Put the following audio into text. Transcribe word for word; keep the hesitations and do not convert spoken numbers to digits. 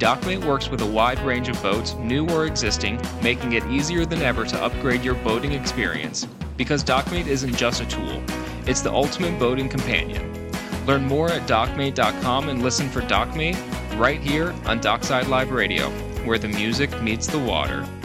Dockmate works with a wide range of boats, new or existing, making it easier than ever to upgrade your boating experience. Because Dockmate isn't just a tool, it's the ultimate boating companion. Learn more at dockmate dot com and listen for Dockmate right here on Dockside Live Radio, where the music meets the water.